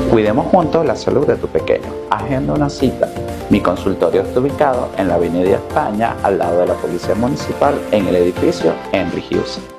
Cuidemos juntos la salud de tu pequeño. Agenda una cita. Mi consultorio está ubicado en la Avenida España, al lado de la Policía Municipal, en el edificio Henry Hughes.